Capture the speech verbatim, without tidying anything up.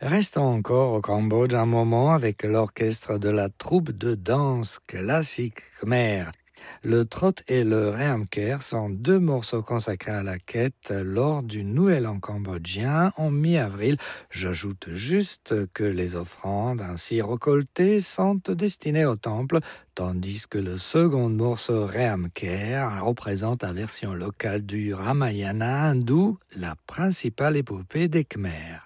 Restons encore au Cambodge un moment avec l'orchestre de la troupe de danse classique khmer. Le trot et le reamker sont deux morceaux consacrés à la quête lors du Nouvel An cambodgien en mi-avril. J'ajoute juste que les offrandes ainsi récoltées sont destinées au temple, tandis que le second morceau reamker représente la version locale du Ramayana hindou, la principale épopée des Khmers.